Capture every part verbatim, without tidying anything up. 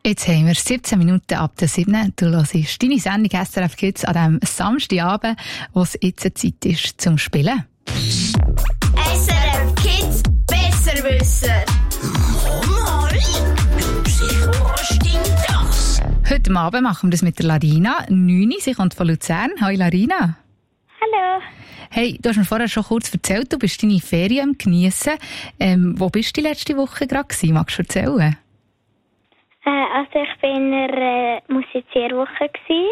Jetzt haben wir siebzehn Minuten ab der sieben. Du hörst deine Sendung S R F Kids an diesem Samstagabend, wo es jetzt Zeit ist zum Spielen. S R F Kids besser wissen. Mama, sicher, was stimmt das? Heute Abend machen wir das mit der Larina. neun, sie kommt von Luzern. Hallo Larina. Hallo. Hey, du hast mir vorher schon kurz erzählt, du bist deine Ferien am Geniessen. Ähm, wo bist du die letzte Woche gerade gewesen? Magst du erzählen? Äh, also ich bin in einer äh, Musizierwoche gsi.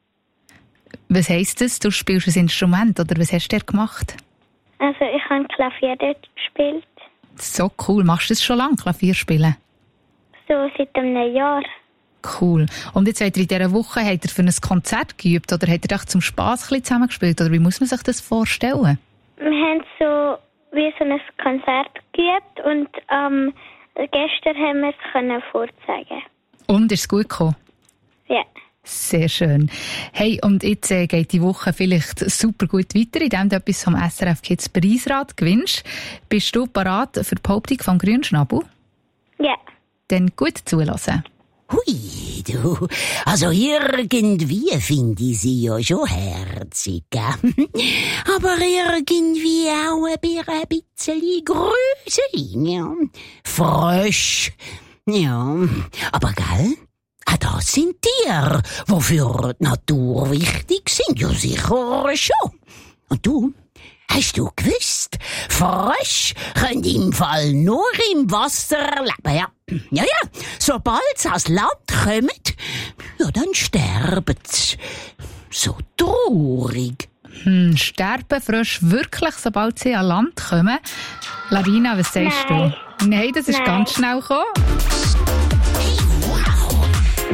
Was heisst das? Du spielst ein Instrument oder was hast du dort gemacht? Also ich habe Klavier dort gespielt. So cool. Machst du das schon lange, Klavier spielen? So seit einem Jahr. Cool. Und jetzt habt ihr in dieser Woche habt ihr für ein Konzert geübt oder habt ihr doch zum Spass ein bisschen zusammengespielt? Oder wie muss man sich das vorstellen? Wir haben so wie so ein Konzert geübt und ähm, gestern haben wir es können vorzeigen. Und ist es gut gekommen? Ja. Sehr schön. Hey, und jetzt äh, geht die Woche vielleicht super gut weiter, indem du etwas vom S R F Kids Preisrat gewinnst. Bist du bereit für die Behauptung vom Grünschnabel? Ja. Dann gut zulassen. Hui, du. Also irgendwie finde ich sie ja schon herzig. Aber irgendwie auch ein bisschen gruselig. Ja. Frisch. Ja, aber gell? Ah, das sind Tiere, wofür die Natur wichtig sind. Ja, sicher schon. Und du? Hast du gewusst, Frösche können im Fall nur im Wasser leben, ja. Ja, ja, sobald sie ans Land kommen, ja, dann sterben sie. So traurig. Hm, sterben Frösche wirklich, sobald sie an Land kommen? Larina, was sagst Nein. du? Nein, das ist Nein. ganz schnell gekommen. Hey, wow,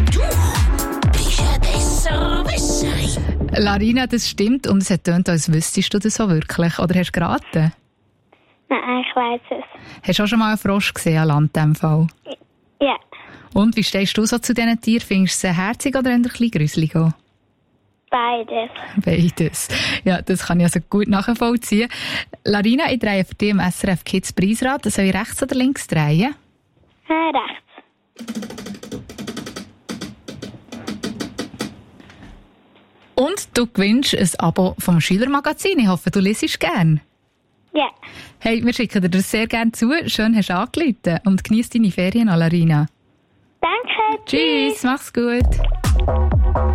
du bist ein Besserwisserin. Larina, das stimmt und es hat getönt, als wüsstest du das so wirklich. Oder hast du geraten? Nein, ich weiss es. Hast du auch schon mal einen Frosch gesehen an Land in diesem Fall? Ja. Und wie stehst du so zu diesen Tieren? Findest du sie herzig oder ein bisschen gruselig? Beides. Beides. Ja, das kann ich also gut nachvollziehen. Larina, ich drehe für dich im S R F Kids Preisrad. Soll ich rechts oder links drehen? Äh, rechts. Und du gewinnst ein Abo vom Schülermagazin. Ich hoffe, du liest gern. Ja. Hey, wir schicken dir das sehr gerne zu. Schön, hast du angerufen. Und genieß deine Ferien, Larina. Danke. Tschüss, mach's gut.